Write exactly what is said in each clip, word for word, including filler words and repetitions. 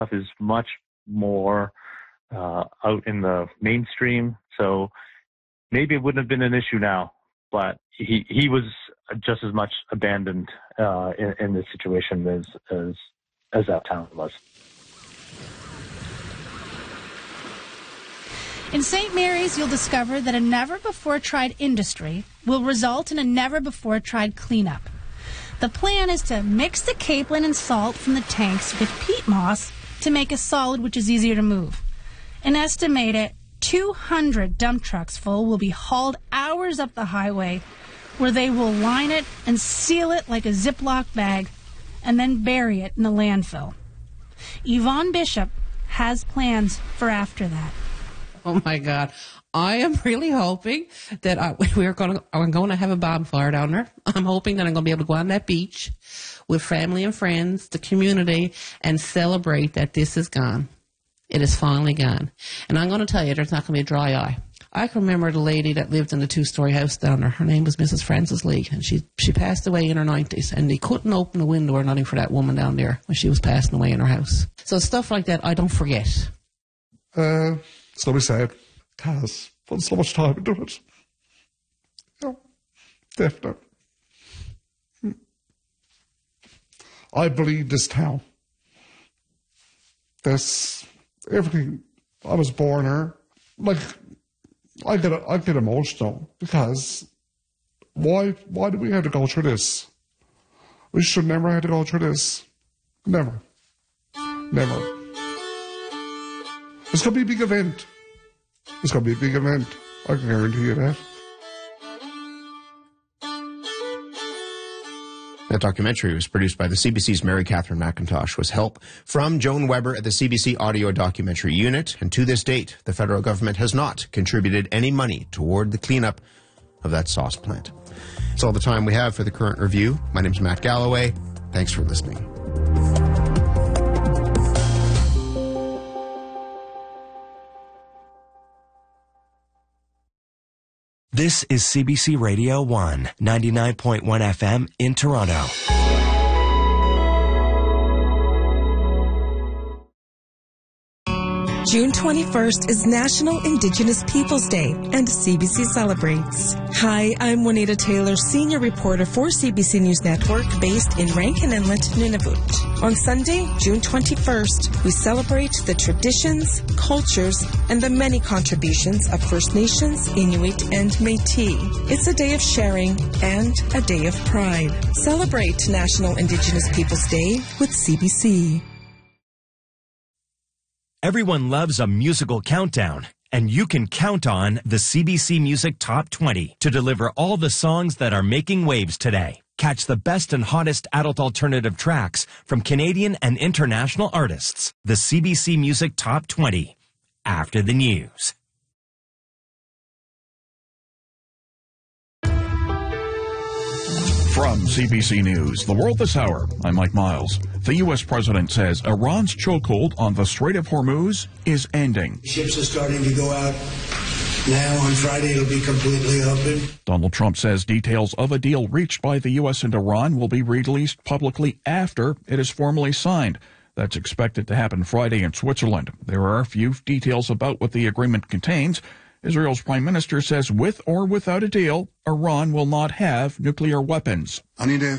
is much more uh, out in the mainstream. So maybe it wouldn't have been an issue now, but he, he was just as much abandoned uh, in, in this situation as, as, as that town was. In Saint Mary's, you'll discover that a never-before-tried industry will result in a never-before-tried cleanup. The plan is to mix the capelin and salt from the tanks with peat moss to make a solid which is easier to move. An estimated two hundred dump trucks full will be hauled hours up the highway, where they will line it and seal it like a Ziploc bag and then bury it in the landfill. Yvonne Bishop has plans for after that. Oh my God. I am really hoping that I, we're going to, I'm going to have a bonfire down there. I'm hoping that I'm going to be able to go on that beach with family and friends, the community, and celebrate that this is gone. It is finally gone. And I'm going to tell you, there's not going to be a dry eye. I can remember the lady that lived in the two-story house down there. Her name was Missus Frances Lee, and she she passed away in her nineties, and they couldn't open the window or nothing for that woman down there when she was passing away in her house. So stuff like that, I don't forget. Uh, it's going to be sad, because I put so much time into it. Yeah, definitely. Hmm. I bleed this town. This, everything, I was born here. Like, I get, I get emotional, because why, why do we have to go through this? We should never have to go through this. Never. Never. It's going to be a big event. It's going to be a big event. I can guarantee you that. That documentary was produced by the C B C's Mary Catherine McIntosh, with help from Joan Weber at the C B C Audio Documentary Unit. And to this date, the federal government has not contributed any money toward the cleanup of that sauce plant. That's all the time we have for the Current Review. My name's Matt Galloway. Thanks for listening. This is C B C Radio one, ninety-nine point one F M in Toronto. June twenty-first is National Indigenous Peoples Day, and C B C celebrates. Hi, I'm Juanita Taylor, senior reporter for C B C News Network, based in Rankin Inlet, Nunavut. On Sunday, June twenty-first, we celebrate the traditions, cultures, and the many contributions of First Nations, Inuit, and Métis. It's a day of sharing and a day of pride. Celebrate National Indigenous Peoples Day with C B C. Everyone loves a musical countdown, and you can count on the C B C Music Top twenty to deliver all the songs that are making waves today. Catch the best and hottest adult alternative tracks from Canadian and international artists. The C B C Music Top twenty, after the news. From C B C News, The World This Hour, I'm Mike Miles. The U S president says Iran's chokehold on the Strait of Hormuz is ending. Ships are starting to go out now. On Friday, it'll be completely open. Donald Trump says details of a deal reached by the U S and Iran will be released publicly after it is formally signed. That's expected to happen Friday in Switzerland. There are few details about what the agreement contains. Israel's prime minister says with or without a deal, Iran will not have nuclear weapons. Benjamin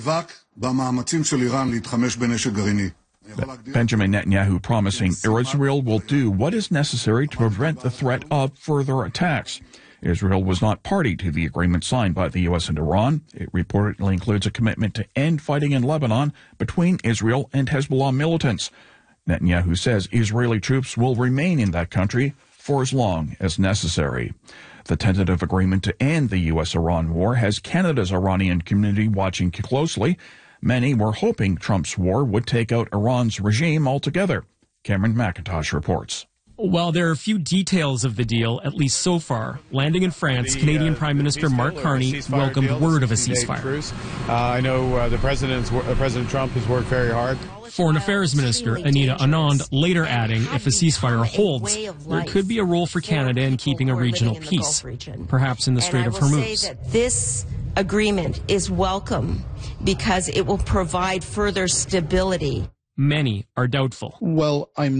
Netanyahu promising Israel will do what is necessary to prevent the threat of further attacks. Israel was not party to the agreement signed by the U S and Iran. It reportedly includes a commitment to end fighting in Lebanon between Israel and Hezbollah militants. Netanyahu says Israeli troops will remain in that country for as long as necessary. The tentative agreement to end the U S-Iran war has Canada's Iranian community watching closely. Many were hoping Trump's war would take out Iran's regime altogether. Cameron McIntosh reports. While there are few details of the deal, at least so far, landing in France, the, Canadian uh, Prime Minister Mark Carney welcomed word of a ceasefire. Uh, I know uh, the President's, uh, President Trump has worked very hard. Foreign Affairs Minister Anita Anand later adding if a ceasefire holds, there could be a role for Canada in keeping a regional peace, perhaps in the Strait of Hormuz. This agreement is welcome because it will provide further stability. Many are doubtful. Well, I'm